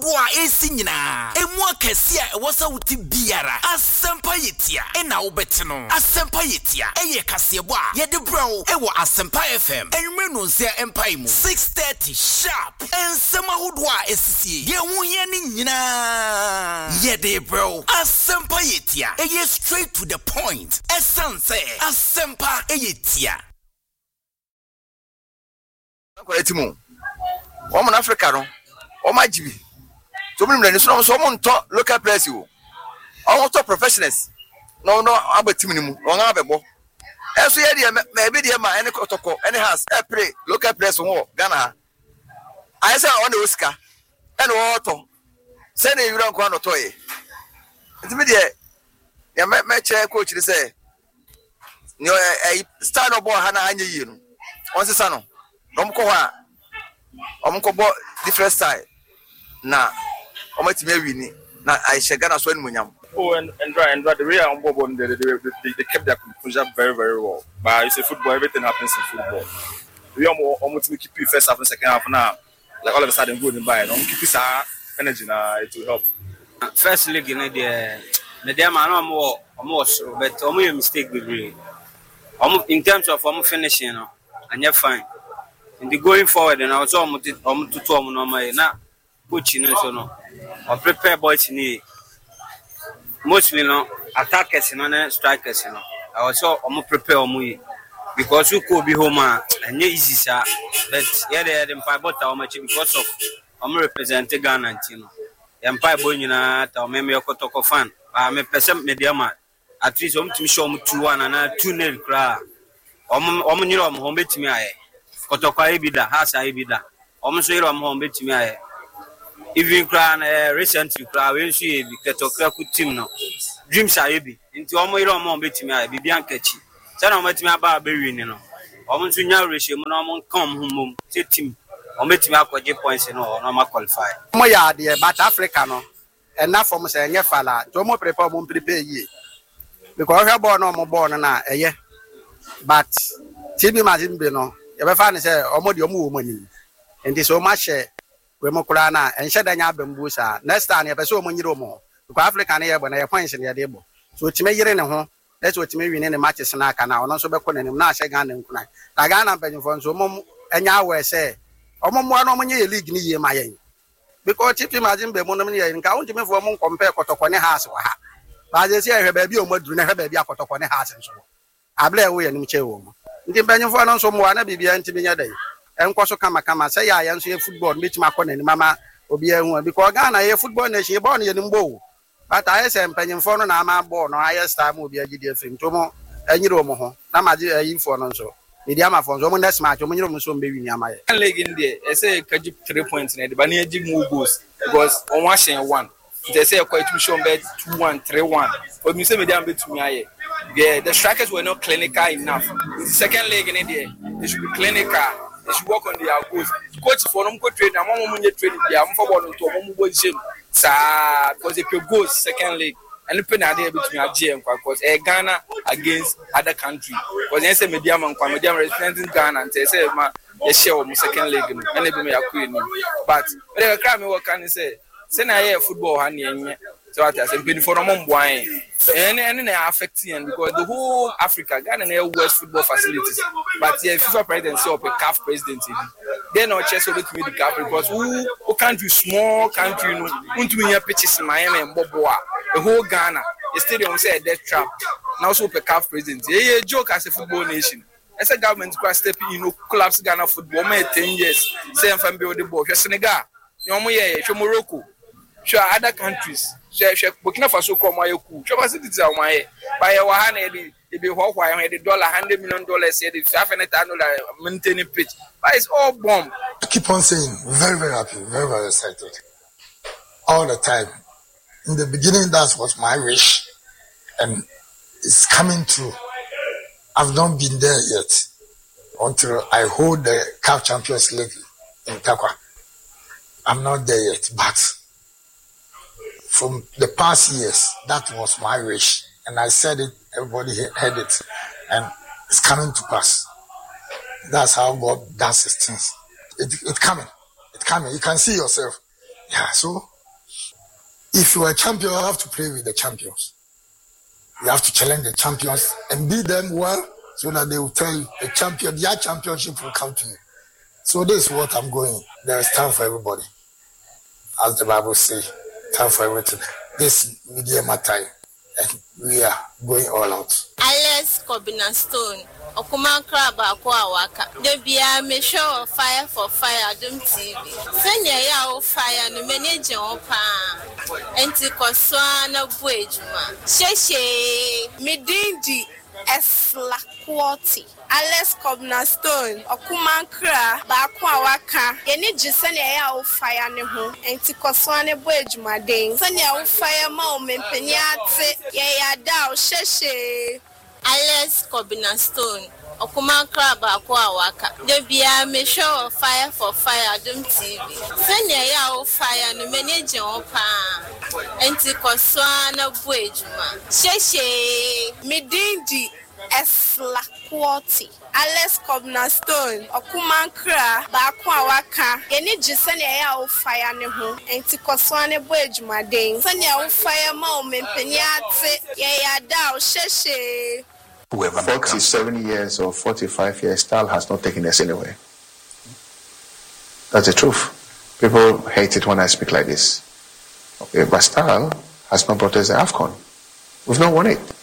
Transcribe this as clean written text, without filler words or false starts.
ahodoa esi nyina emu akɛse a ɛwɔ sɛ wote biara Asempa Yetia ɛna wobɛte no Asempa Yetia ɛyɛ kaseɛbɔ a yɛde brɛw ɛwɔ Asempa FM ɛnwumere no nsia ɛmpa mu 6:30 sharp ɛnsɛm ahodoa a ɛsisi yɛ ho yɛ ne nyina yɛde brɛw Asempa Yetia ɛyɛ straight to the point ɛsan sɛ Asempa Yetia Timu. Woman Africa no. Oma jibi. So many men so talk local players you. Almost top professionals. No aba team ni mu. No abebo. Eso ye dia maybe dia ma any kotoko any house play local players won Ghana. I say on the Oscar. And auto. Say na yura nko anoto ye. Ntimi dia ya me che coach dey say. No start of ball ha na anya yi no. On se sa no. Omko different style na omatime wini na Aisha Ghana so anymunyam. Oh, and the real on board they kept their composure very, very well. But it's a football, everything happens in football. We almost keep you first half and second half now. Like all of a sudden good and buy. Keep this energy now, it will help. First league in the damn almost but only a mistake with really. In terms of finishing, and you're fine. In the going forward, and I was almost to Tom on my now, coaching and so on. Or prepare boys in mostly no attackers and strikers. I was almost prepare on because you could be home and easy, sir. But yeah, they had empire but how much because of I'm representing Ghana team. Empire Bonina, or maybe a Kotoko fan. I'm a person medium at least to show me 2-1 and 2-0 cry. Omuniro home bet me. Kotoko Ibida, Hasa Ibida. Omusiro home bet me. Even cry recently cry when she Ketoka team no. Dreams are ebi. Into Omuiro home bet me. Bibiankechi. Sana met me about Berry no. Omunsunya ratio no come home. Say team. Met me up points no qualify. Moya de but Africa no. Enough for me say nyefala. Tomo prepare mo prepare ye. Because we born no mo born na eye. But TB Martin be no. You be find say omo de omo money. And this so much we mo kura na enhye da nya bambu sa. Next time you be so omo nyiro mo. Because Africa na ye bo na ye points na ye de bo. So time yire ne ho. Let's what me win in the matches na aka na ono so be ko nanim na ahye Ghana nkuna. Ta Ghana mpanyimfo nso omo enya we say omo mo na omo nye league ni ye ma yen. Because TB Martin be mo no ye nka won time fo mo compare kotoko ne house wa ha. Ba je say ehwe ba bi o maduru na ehwe ba bi akotoko ne house nso. Abla ewo ye nim che wo mo. Ndi mpanyimfo no nso mo na bibia ntimi nya dai. Enko so kama say ya ya nso ye football meeting akọ nanim mama obi ehun because Ghana ye football nation ye ball no ye nim bo. But I say mpanyimfo no na ama ball no highest time obi agidi afim to mo anyiro mo ho na maji ayimfo no nso media ma fo nso mo next match mo nyiro mo so mbe wini amaye league in there I say kaji 3 points na de ba na agi more goals because on one shen one they say quite to show bet 2-1 3-1 but me say media bet to me aye yeah the strikers were not clinical enough in the second leg in there they should be clinical. They should work on their goals. Coach for them could train. I'm on training. They are for one to one more gym. Because they could go second league and the penalty between a GM because Ghana against other country. Because they say medium representing Ghana and they say they share second league and they be me a queen. But they can what can say? Say na here football honey. So I say been for them boy. And they are affecting because the whole Africa Ghana na worst football facilities. But the FIFA presidency or a CAF presidency, they not just over to me the CAF because who country small country no want to me pitches in Miami and Boboa. The whole Ghana, the stadium say a death trap. Now so a CAF presidency. A joke as a football nation. As a government can step in, collapse Ghana football. May 10 years. Say I'm build the ball. Senegal, Morocco. Sure, other countries. Sure, Burkina Faso come my cool. Sure, facilities are my by our hand. It be $100 million. The $500 maintaining pitch, but it's all bomb. I keep on saying, very, very happy, very, very excited, all the time. In the beginning, that was my wish, and it's coming true. I've not been there yet until I hold the CAF Champions League in Takwa. I'm not there yet, but from the past years, that was my wish. And I said it, everybody heard it. And it's coming to pass. That's how God does his things. It's coming. It's coming. You can see yourself. Yeah, so If you are a champion, you have to play with the champions. You have to challenge the champions and beat them well so that they will tell you the champion, their championship will come to you. So this is what I'm going. There is time for everybody. As the Bible says, time for everything. This media time, and we are going all out. Alex Kobina Stone, Okuman Crab Aqua Waka. There be a measure of fire for fire, Dum TV. Send ya fire, no manager opa. Anticoswana Buejuma. Sheshe, Medindi, Eslaquati. Alex Kobina Stone, Okuman Crab Aqua Waka. Any Gisania of fire neho, Anticoswana Buejuma ding. Sanya fire moment, Penyate, ya dow, Sheshe. Alex Kobina Stone, Okuman Crab Aqua Waka. There be a measure of fire for fire, Dum TV. Send ya fire, no manager opa. Anticoswana Buejuma. Sheshe, Medindi, Eslaquati. Alex Kobina Stone, Okuman Crab Aqua Waka. Any Gisania of fire neho, Anticoswana Buejuma ding. Sanya fire moment, Penyate, ya dow, Sheshe. 47 years or 45 years, Stal has not taken us anywhere. That's the truth. People hate it when I speak like this. Okay, but Stal has not brought us the AFCON. We've not won it.